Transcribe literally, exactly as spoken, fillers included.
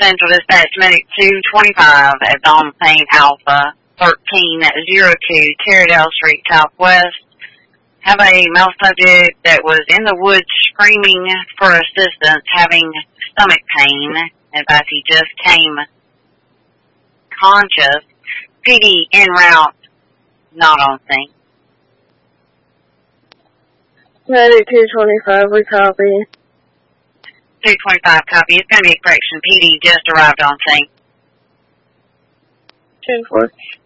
Central Dispatch Medic two twenty-five at Dom Payne Alpha thirteen zero two Terradale Street Southwest. Have a male subject that was in the woods screaming for assistance, having stomach pain. Advise he just came conscious. P D en route, not on scene. Medic two twenty-five, we copy. two twenty-five copy. It's going to be a correction. P D just arrived on scene. ten four.